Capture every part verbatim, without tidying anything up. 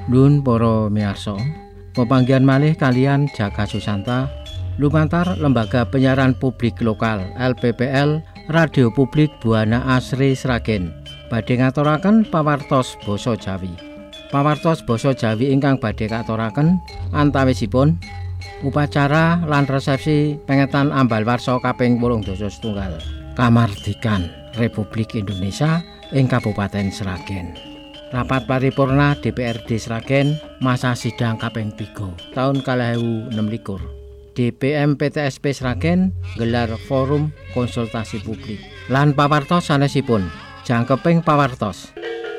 Nun para miyarsa, pepanggihan malih kalian Jaka Susanta lumantar Lembaga Penyiaran Publik Lokal L P P L Radio Publik Buana Asri Sragen badhe ngaturaken pawartos basa Jawi. Pawartos basa Jawi ingkang badhe katuraken antawisipun upacara lan resepsi pengetan ambal warsa kaping wolung dasa setunggal Kamardikan Republik Indonesia ing Kabupaten Sragen. Rapat paripurna D P R D Sragen masa sidang kaping tiga tahun kalih ewu enem likur. D P M P T S P Sragen gelar forum konsultasi publik. Lan pawartos sanesipun jangkeping pawartos.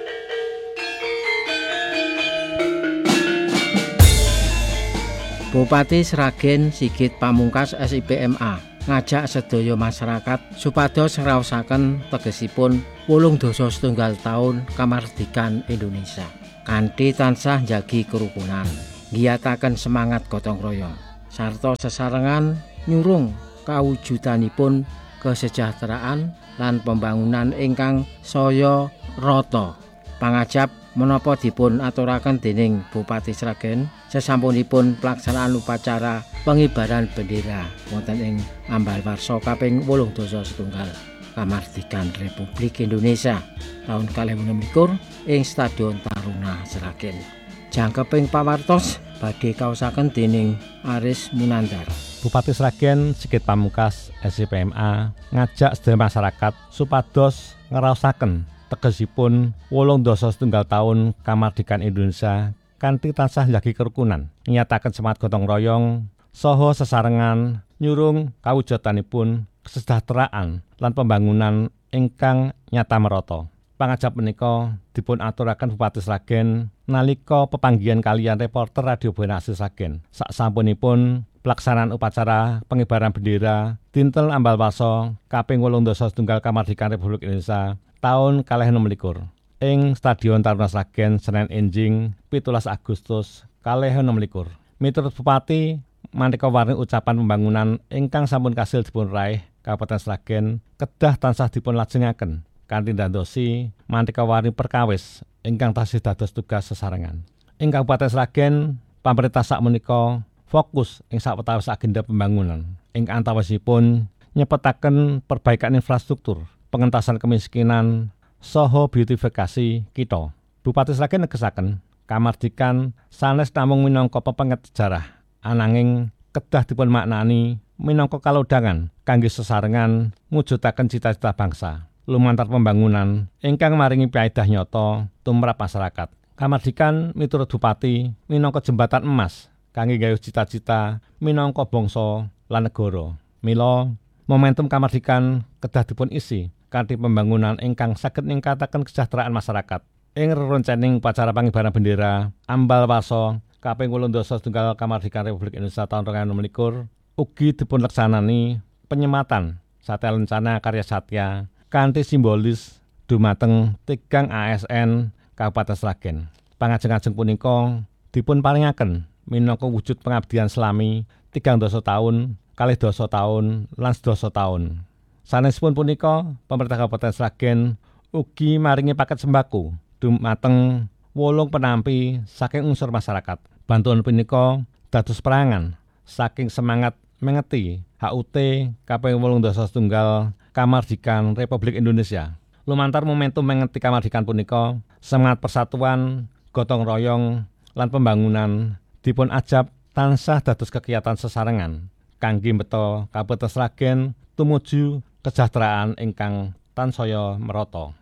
Bupati Sragen Sigit Pamungkas S I P M A ngajak sedaya masyarakat supados ngraosaken tegesipun wolung dasa setunggal taun kamardikan Indonesia kanthi tansah njagi kerukunan, ngiyataken semangat gotong royong sarta sesarengan nyurung kawujudanipun kesejahteraan lan pembangunan ingkang saya rata. Pangajap menapa dipun aturaken dening Bupati Sragen sesampunipun pelaksanaan upacara pengibaran bendera wonten ing ambal warsa kaping wolung dasa setunggal Kamardikan Republik Indonesia tahun kalih ewu enem likur ing Stadion Taruna Sragen. Jangkeping pawartos badhe kaosaken dening Aris Munandar. Bupati Sragen Sigit Pamungkas S I P M A ngajak sedaya masyarakat supados ngraosaken tegesipun wolung dasa setunggal taun kamardikan Indonesia kanthi tansah njagi kerukunan, nyataken semangat gotong royong saha sesarengan nyurung kawujudanipun kesejahteraan lan pembangunan ingkang nyata merata. Pangajap menika dipun aturaken Bupati Sragen nalika pepanggihan kaliyan reporter Radio Buana Asri Sragen saksampunipun pelaksanaan upacara pengibaran bendera dinten ambal warsa kaping wolung dasa setunggal kamardikan Republik Indonesia tahun kalih enem likur ing Stadion Taruna Sragen Senen enjing pitulas Agustus kalih enem likur. Miturut Bupati, maneka warni ucapan pembangunan ingkang sampun kasil dipun raih Kabupaten Sragen kedah tansah dipun lajengaken kanthi ndandosi maneka warni perkawis ingkang tasih dados tugas sesarengan. Ing Kabupaten Sragen, pamarentah sakmenika fokus ing sawetawis agenda pembangunan ing antawisipun nyepetaken perbaikan infrastruktur, pengentasan kemiskinan, saha beautifikasi kita. Bupati Sragen negesaken kamardikan sanes namung minangka pepenget sejarah, ananging kedah dipun maknani minangka kalodhangan kangge sesarengan mujudaken cita-cita bangsa lumantar pembangunan ingkang maringi paedah nyata tumrap masyarakat. Kamardikan miturut Bupati minangka jembatan emas kangge gayuh cita-cita minangka bangsa lan negara. Mila momentum kamardikan kedah dipun isi kanthi pembangunan ingkang saged ningkataken kesejahteraan masyarakat. Ing rerencaning upacara pangibaran bendera ambal warsa kaping wolung dasa setunggal kamardikan Republik Indonesia tahun rong ewu enem likur ugi dipun leksanani penyematan satel lencana karya satya kanthi simbolis dumateng tigang A S N Kabupaten Sragen. Pangajeng-ajeng punika dipun paringaken minangka wujud pengabdian selami tigang dasa taun, kalih dasa taun, lan sedasa taun. Sanesipun punika, pemerintah Kabupaten Sragen ugi maringi paket sembako dumateng wolung penampi saking unsur masyarakat. Bantuan punika dados perangan saking semangat mengeti H U T kaping wolung dasa setunggal Kamardikan Republik Indonesia. Lumantar momentum mengeti kamardikan punika, semangat persatuan, gotong royong, lan pembangunan dipun ajab tansah dados kegiatan sesarengan kangge mbeta Kabupaten Sragen tumuju kesejahteraan ingkang tansaya merata.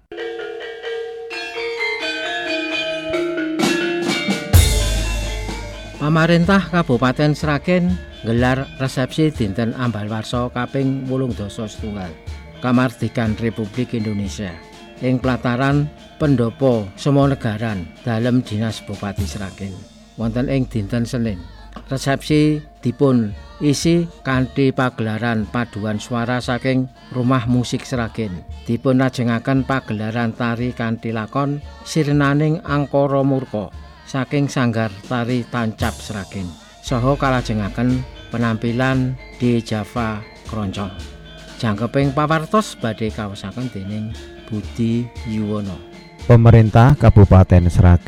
Pamarentah Kabupaten Sragen gelar resepsi dinten ambal warsa kaping wolung dasa setunggal Kamardikan Republik Indonesia ing plataran pendopo Semonegaran dalem Dinas Bupati Sragen wonten ing dinten Senin. Resepsi dipun isi kanthi pagelaran paduan suara saking Rumah Musik Sragen. Dipun lajengaken pagelaran tari kanthi lakon Sirnaning Angkara Murka saking Sanggar Tari Tancap Sragen. Saha kalajengaken penampilan di Java Kroncong. Jangkeping pawartos badhe kaosaken dening Budi Yuwono. Pemerintah Kabupaten Sragen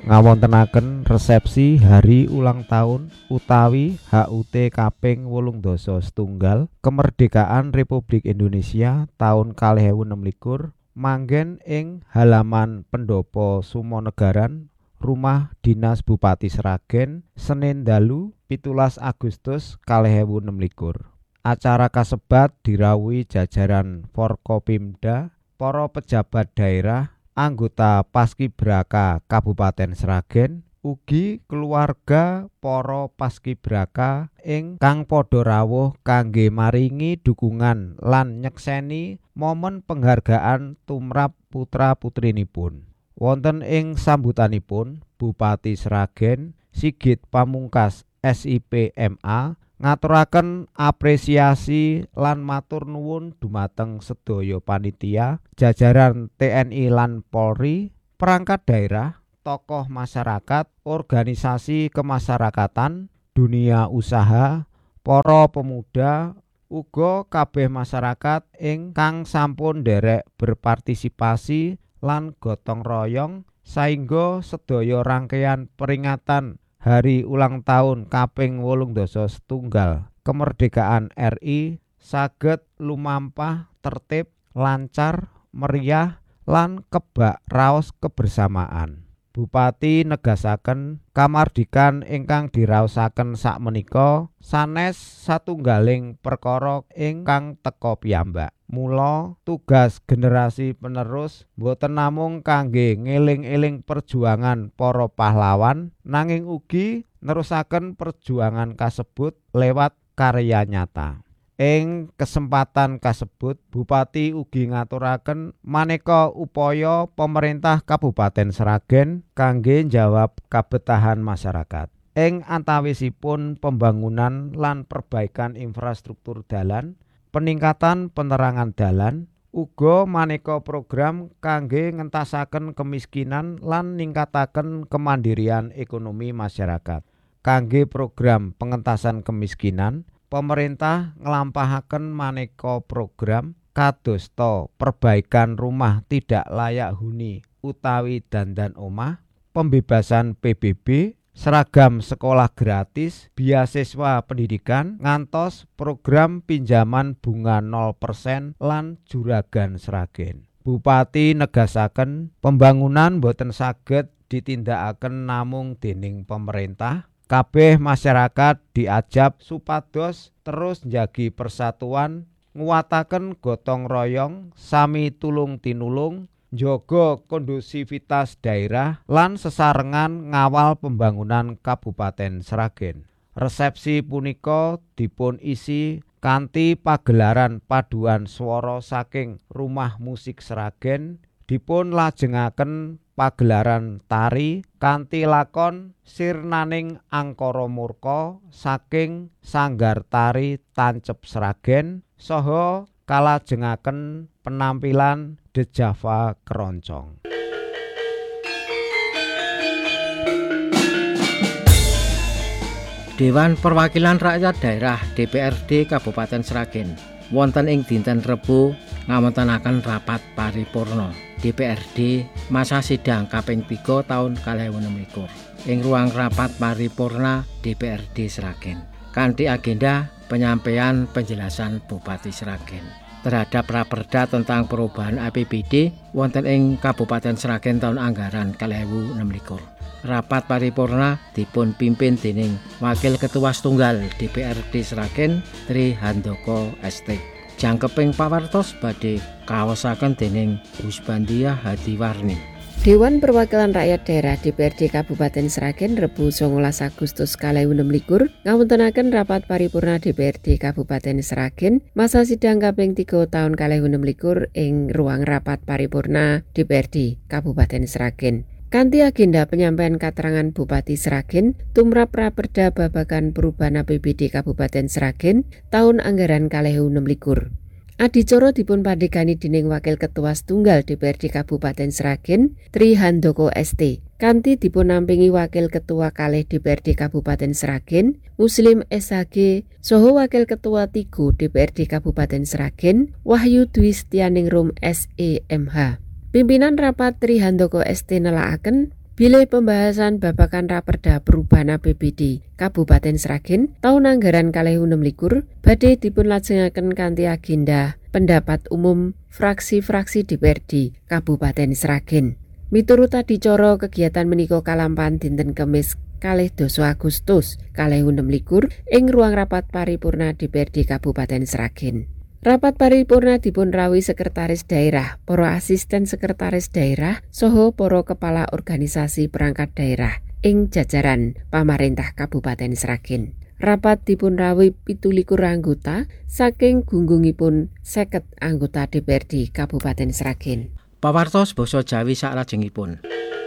ngawontenaken resepsi hari ulang tahun utawi H U T kaping wolung dasa setunggal kemerdekaan Republik Indonesia tahun kalih ewu enem likur manggen ing halaman Pendopo Sumonegaran Rumah Dinas Bupati Sragen Senin dalu pitulas Agustus kalih ewu enem likur. Acara kasebat dirawuhi jajaran Forkopimda, para pejabat daerah, anggota Paskibraka Kabupaten Sragen, ugi keluarga para paskibraka ingkang padha rawuh kangge maringi dukungan lan nyekseni momen penghargaan tumrap putra-putrinipun. Wonten ing sambutanipun, Bupati Sragen Sigit Pamungkas S I P M A ngaturaken apresiasi lan matur nuwun dumateng sedaya panitia, jajaran T N I lan Polri, perangkat daerah, tokoh masyarakat, organisasi kemasyarakatan, dunia usaha, para pemuda, uga kabeh masyarakat ingkang sampun nderek berpartisipasi lan gotong royong saengga sedaya rangkaian peringatan Hari ulang tahun kaping wolung dasa setunggal kemerdekaan R I saged lumampah tertib, lancar, meriah, lan kebak raos kebersamaan. Bupati negasaken kamardikan ingkang diraosaken sakmenika sanes satunggaling perkara ingkang teka piyambak. Mula tugas generasi penerus boten namung kangge ngeling-eling perjuangan para pahlawan, nanging ugi nerusaken perjuangan kasebut lewat karya nyata. Ing kesempatan kasebut, Bupati ugi ngaturaken maneka upaya pemerintah Kabupaten Sragen kangge njawab kabetahan masyarakat. Ing antawisipun pembangunan lan perbaikan infrastruktur dalan, peningkatan penerangan dalan, uga maneka program kangge ngentasaken kemiskinan lan ningkataken kemandirian ekonomi masyarakat. Kangge program pengentasan kemiskinan, pemerintah nglampahaken maneka program kadosta perbaikan rumah tidak layak huni utawi dandan omah, pembebasan P B B, seragam sekolah gratis, beasiswa pendidikan, ngantos program pinjaman bunga nol persen lan juragan Sragen. Bupati negasaken pembangunan boten saged ditindakaken namung dening pemerintah. Kabeh masyarakat diajab supados terus njagi persatuan, nguwataken gotong royong, sami tulung tinulung, njaga kondusivitas daerah lan sesarengan ngawal pembangunan Kabupaten Sragen. Resepsi punika dipun isi kanthi pagelaran paduan swara saking Rumah Musik Sragen, dipun lajengaken pagelaran tari kanthi lakon Sirnaning Angkara Murka saking Sanggar Tari Tancep Sragen saha kalajengaken penampilan The Java Keroncong. Dewan Perwakilan Rakyat Daerah D P R D Kabupaten Sragen wonten ing dinten Rebo ngawontenaken rapat paripurna D P R D masa sidang kaping tiga tahun kalih ewu enem likur ing ruang rapat paripurna D P R D Sragen kanthi agenda penyampaian penjelasan Bupati Sragen terhadap raperda tentang perubahan A P B D wonten ing Kabupaten Sragen tahun anggaran kalih ewu enem likur. Rapat paripurna dipun pimpin dening Wakil Ketua Setunggal D P R D Sragen Tri Handoko S T. Jangkeping pawartos badhe kaosaken dening Husbandia Hadiwarni. Dewan Perwakilan Rakyat Daerah D P R D Kabupaten Sragen Rebo songolas Agustus kalih ewu enem likur ngawontenaken rapat paripurna D P R D Kabupaten Sragen masa sidang kaping tiga tahun kalih ewu enem likur ing ruang rapat paripurna D P R D Kabupaten Sragen. Kanthi agenda penyampaian katerangan Bupati Sragen tumrap raperda babagan perubahan A P B D Kabupaten Sragen tahun anggaran kalih ewu enem likur. Adicara dipun pandhegani dening Wakil Ketua Setunggal D P R D Kabupaten Sragen Tri Handoko S T. Kanthi dipun nampingi Wakil Ketua kalih D P R D Kabupaten Sragen Muslim S H G saha Wakil Ketua tiga D P R D Kabupaten Sragen Wahyu Dwi Setianingrum S E M H. Pimpinan rapat Tri Handoko S T nelakaken Bilih pembahasan babagan Raperda Perubahan A P B D Kabupaten Sragen taun anggaran kalih ewu enem likur badhe dipunlajengaken kanthi agenda pendapat umum fraksi-fraksi D P R D Kabupaten Sragen. Miturut adicara kegiatan menika kalampahan dinten Kemis kalih dasa Agustus kalih ewu enem likur ing ruang rapat paripurna D P R D Kabupaten Sragen. Rapat paripurna dipun rawuhi sekretaris daerah, para asisten sekretaris daerah, saha para kepala organisasi perangkat daerah ing jajaran pamarentah Kabupaten Sragen. Rapat dipun rawuhi pitu likur anggota saking gunggungipun seket anggota D P R D Kabupaten Sragen. Pawartos basa Jawi saklajengipun.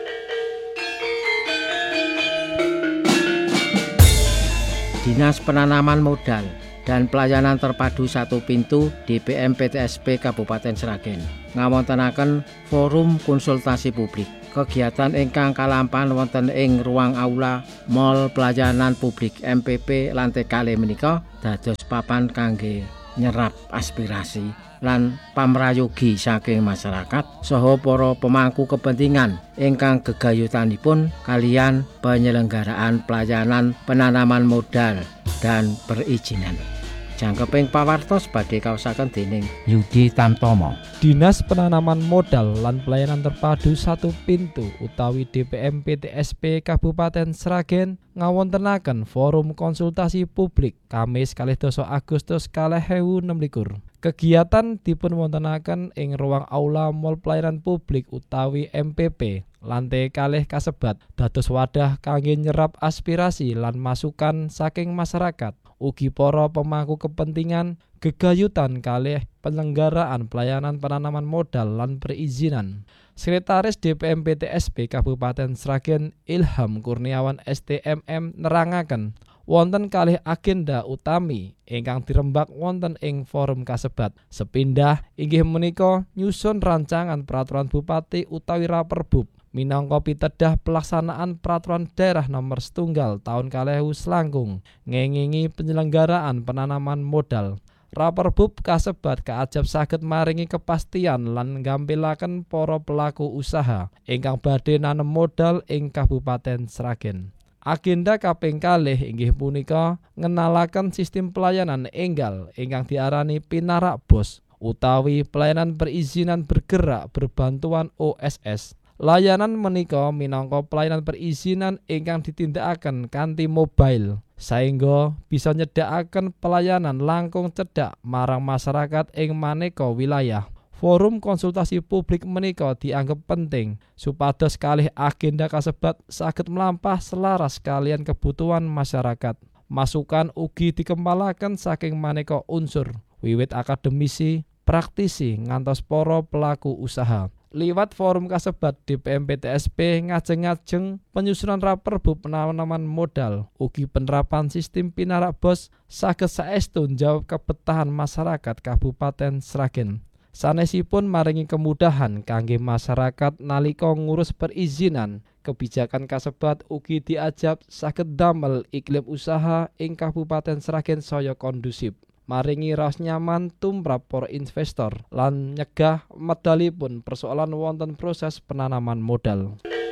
Dinas Penanaman Modal dan Pelayanan Terpadu Satu Pintu D P M P T S P Kabupaten Sragen ngawontenaken forum konsultasi publik. Kegiatan ingkang kalampahan wonten ing ruang aula Mall Pelayanan Publik M P P lantai kalih menika dados papan kangge nyerap aspirasi lan pamrayogi saking masyarakat saha para pemangku kepentingan ingkang gegayutanipun kalian penyelenggaraan pelayanan penanaman modal dan perizinan. Jangkeping pawartos badhe kaosaken dening Yudi Tamtomo. Dinas Penanaman Modal lan Pelayanan Terpadu Satu Pintu utawi D P M P T S P Kabupaten Sragen ngawontenaken forum konsultasi publik Kamis kalih dasa Agustus kalih ewu enem likur. Kegiatan dipun wontenaken ing ruang aula Mall Pelayanan Publik utawi M P P lantai kalih kasebat dados wadah kangge nyerap aspirasi lan masukan saking masyarakat. Ugi para pemangku kepentingan gegayutan kalih penyelenggaraan pelayanan penanaman modal lan perizinan. Sekretaris D P M P T S P Kabupaten Sragen Ilham Kurniawan S T M M nerangaken wonten kalih agenda utami ingkang dirembak wonten ing forum kasebat. Sepindah inggih menika nyusun rancangan peraturan bupati utawi Raperbub minangka pitedah pelaksanaan peraturan daerah nomor setunggal tahun kalih ewu selangkung ngengingi penyelenggaraan penanaman modal. Raperbub kasebat kaajab saged maringi kepastian lan nggampilaken para pelaku usaha ingkang badhe nanem modal ing Kabupaten Sragen. Agenda kaping kalih inggih punika ngenalaken sistem pelayanan enggal ingkang diarani pinarak bos utawi pelayanan perizinan bergerak berbantuan O S S. Layanan menika minangka pelayanan perizinan ingkang ditindakaken kanthi mobile saengga bisa nyedhakaken pelayanan langkung cedhak marang masyarakat ing maneka wilayah. Forum konsultasi publik menika dianggep penting supados kalih agenda kasebat saged mlampah selaras kalian kebutuhan masyarakat. Masukan ugi dikempalaken saking maneka unsur wiwit akademisi, praktisi ngantos para pelaku usaha. Liwat forum kasebat D P M P T S P ngajeng-ngajeng penyusunan Raperbub penanaman modal ugi penerapan sistem pinarak bos saged saestu njawab kebetahan masyarakat Kabupaten Sragen. Sanesipun maringi kemudahan kangge masyarakat nalika ngurus perizinan. Kebijakan kasebat ugi diajab saged damel iklim usaha ing Kabupaten Sragen saya kondusif. Maringi raos nyaman tumrap para investor lan nyegah medalipun persoalan wonten proses penanaman modal.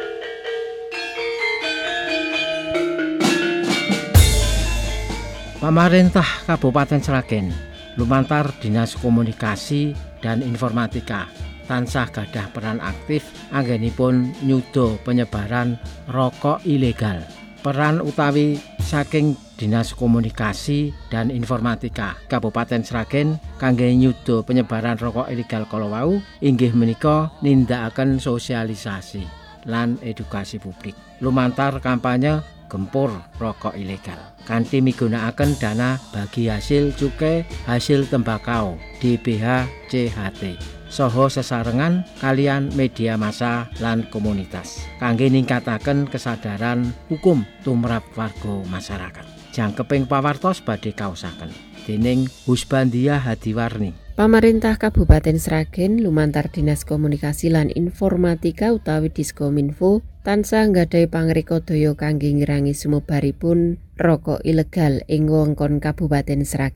Pamarentah Kabupaten Sragen lumantar Dinas Komunikasi dan Informatika tansah gadah peran aktif anggenipun nyuda penyebaran rokok ilegal. Peran utawi saking Dinas Komunikasi dan Informatika Kabupaten Sragen kangge nyuda penyebaran rokok ilegal kala wau inggih menika nindakaken sosialisasi lan edukasi publik lumantar kampanye gempur rokok ilegal kanthi migunakaken dana bagi hasil cukai hasil tembakau D B H C H T saha sesarengan kalian media massa lan komunitas kangge ningkataken kesadaran hukum tumrap warga masyarakat. Jangkeping pawartos badhe kaosaken dening Husbandia Hadiwarni. Pamarentah Kabupaten Sragen lumantar Dinas Komunikasi lan Informatika utawi Diskominfo tansah nggadahi pangreka daya kangge ngirangi sumebaripun rokok ilegal ing wewengkon Kabupaten Sragen.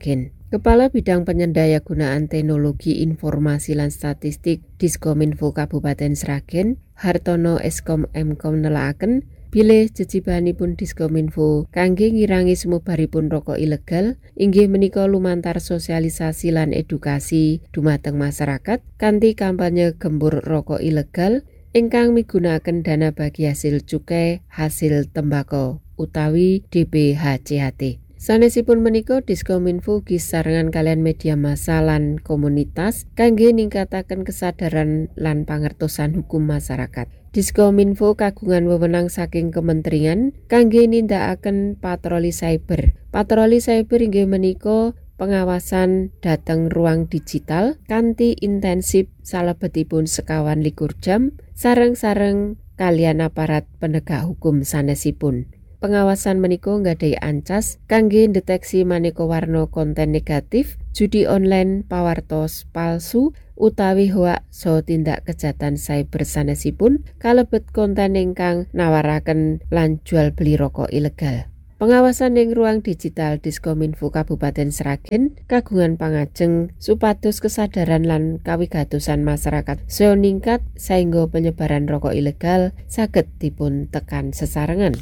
Kepala Bidang Penyendaya-gunaan Teknologi Informasi lan Statistik Diskominfo Kabupaten Sragen, Hartono Eskom Emkom nelakaken bilih jejibanipun Diskominfo kangge ngirangi sumebaripun rokok ilegal inggih menika lumantar sosialisasi lan edukasi dumateng masyarakat kanthi kampanye gembur rokok ilegal ingkang migunakaken dana bagi hasil cukai hasil tembako utawi D B H C H T. Sanesipun menika Diskominfo gisarengan kalian media massa lan komunitas kangge ningkataken kesadaran lan pangertosan hukum masyarakat. Diskominfo kagungan wewenang saking kementerian kangge nindakaken patroli cyber. Patroli cyber inggih menika pengawasan dhateng ruang digital kanthi intensif salebetipun sekawan likur jam sareng-sareng kalian aparat penegak hukum sanesipun. Pengawasan menika nggadahi ancas kangge ndeteksi maneka warna konten negatif, judi online, pawartos palsu, utawi hoak saha tindak kejahatan cyber sanesipun kalebet konten ingkang nawaraken lan jual beli rokok ilegal. Pengawasan ing ruang digital Diskominfo Kabupaten Sragen kagungan pangajeng supados kesadaran lan kawigatosan masyarakat saya ningkat saengga penyebaran rokok ilegal saged dipun tekan sesarengan.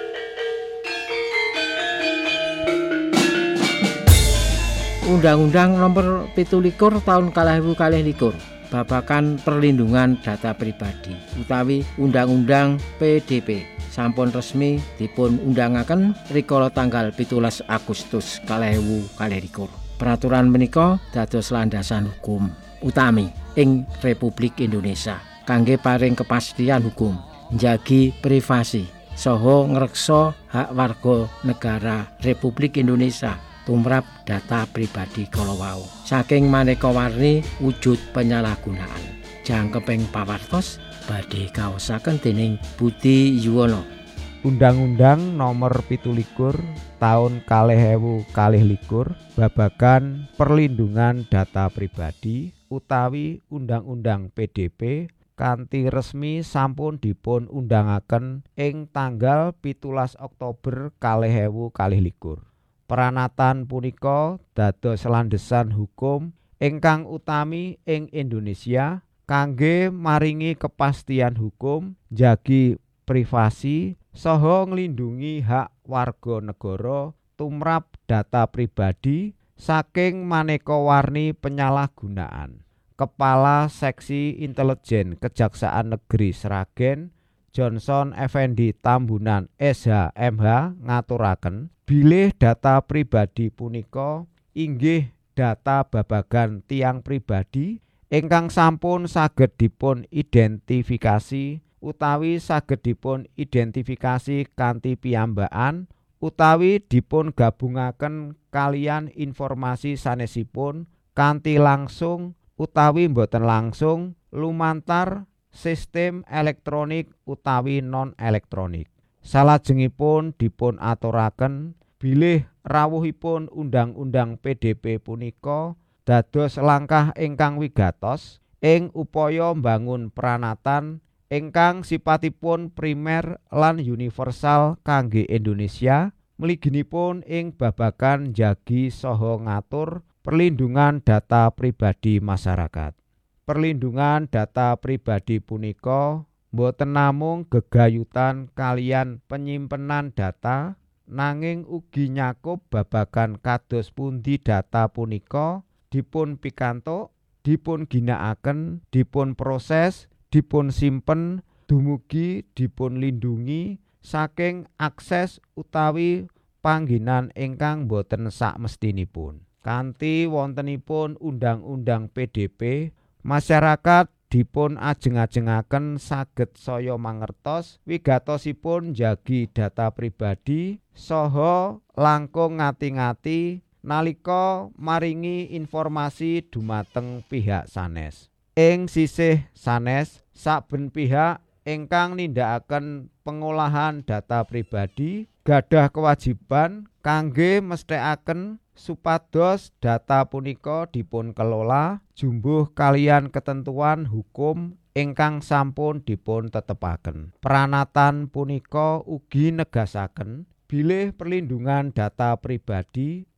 Undang-Undang Nomor pitu likur Tahun kalih ewu kalih likur babagan perlindungan data pribadi utawi Undang-Undang P D P sampun resmi dipun undangaken rikala tanggal pitulas Agustus kalih ewu kalih likur. Peraturan menika dados landasan hukum utami ing Republik Indonesia kangge paring kepastian hukum, njagi privasi saha ngreksa hak warga negara Republik Indonesia tumrap data pribadi kalawau. Saking maneka warni wujud penyalahgunaan. Jangkeping pawartos badhe kaosaken dening Budi Yuwono. Undang-Undang Nomor pitu likur Tahun kalih ewu kalih likur babagan perlindungan data pribadi utawi Undang-Undang P D P kanthi resmi sampun dipun undangaken ing tanggal pitulas Oktober kalih ewu kalih likur. Peranatan punika dados landhesan hukum ingkang utami ing Indonesia kangge maringi kepastian hukum, njagi privasi saha nglindungi hak warga negara tumrap data pribadi saking maneka warni penyalahgunaan. Kepala Seksi Intelijen Kejaksaan Negeri Sragen Johnson Effendi Tambunan S H M H ngaturaken bilih data pribadi punika inggih data babagan tiang pribadi ingkang sampun saged dipun identifikasi utawi saged dipun identifikasi kanthi piyambakan utawi dipun gabungaken kalian informasi sanesipun kanthi langsung utawi boten langsung lumantar sistem elektronik utawi non elektronik. Salajengipun dipun aturaken bilih rawuhipun Undang-Undang P D P punika dados langkah ingkang wigatos ing upaya mbangun pranatan ingkang sipatipun primer lan universal kangge Indonesia mliginipun ing babagan njagi saha ngatur perlindungan data pribadi masyarakat. Perlindungan data pribadi punika boten namung gegayutan kalian penyimpenan data nanging ugi nyakup babagan kados pundi data punika dipun pikantuk, dipun ginakaken, dipun proses, dipun simpen dumugi dipun lindungi saking akses utawi panggenan ingkang boten sakmestinipun. Kanthi wontenipun Undang-Undang P D P masyarakat dipun ajeng-ajengaken saged saya mangertos wigatosipun njagi data pribadi saha langkung ngati-ngati nalika maringi informasi dumateng pihak sanes. Ing sisih sanes saben pihak ingkang nindakaken pengolahan data pribadi gadah kewajiban kangge mesthekaken supados data punika dipun kelola jumbuh kalian ketentuan hukum ingkang sampun dipun tetepaken. Pranatan punika ugi negasaken bilih perlindungan data pribadi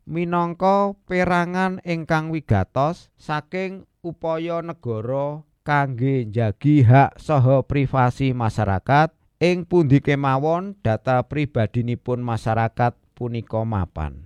minangka perangan ingkang wigatos saking upaya negara kangge njagi hak saha privasi masyarakat ing pundi kemawon data pribadinipun masyarakat punika mapan.